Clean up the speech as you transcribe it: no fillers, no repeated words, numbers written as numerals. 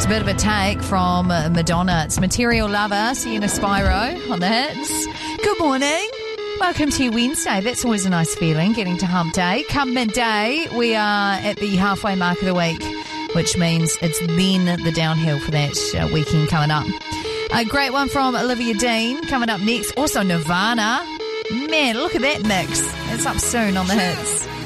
It's a bit of a take from Madonna. It's Material Lover, Sienna Spyro on the hits. Good morning. Welcome to Wednesday. That's always a nice feeling, getting to hump day. Come midday, we are at the halfway mark of the week, which means it's then the downhill for that weekend coming up. A great one from Olivia Dean coming up next. Also Nirvana. Man, look at that mix. It's up soon on the hits.